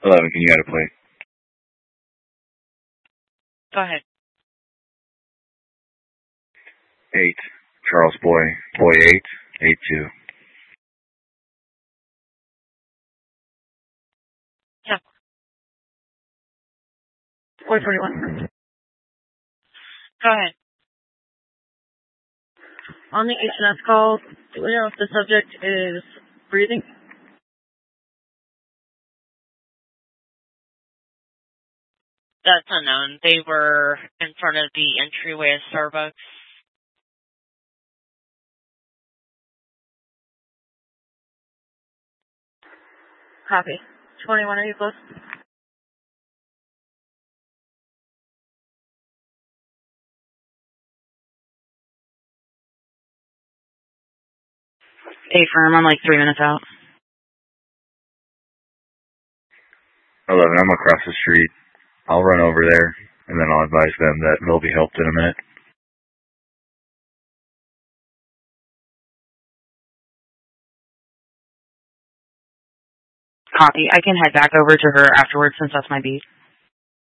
11, can you add a plate? Go ahead. 8, Charles Boy, Boy 8, 8-2. Yeah. Boy 41. Go ahead. On the H&S call, do we know if the subject is breathing? That's unknown. They were in front of the entryway of Starbucks. Copy. 21, are you close? Hey, firm, I'm like 3 minutes out. 11, I'm across the street. I'll run over there, and then I'll advise them that they'll be helped in a minute. Copy. I can head back over to her afterwards since that's my beat.